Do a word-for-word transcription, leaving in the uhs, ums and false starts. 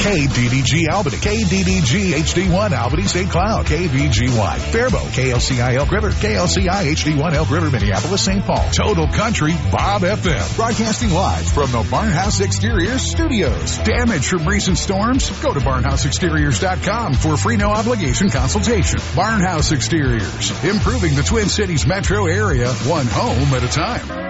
K D D G Albany, K D D G H D one Albany Saint Cloud, K V G Y Faribault, K L C I Elk River, K L C I H D one Elk River, Minneapolis, Saint Paul. Total Country Bob F M. Broadcasting live from the Barnhouse Exteriors studios. Damage from recent storms? Go to barnhouse exteriors dot com for free no obligation consultation. Barnhouse Exteriors, improving the Twin Cities metro area one home at a time.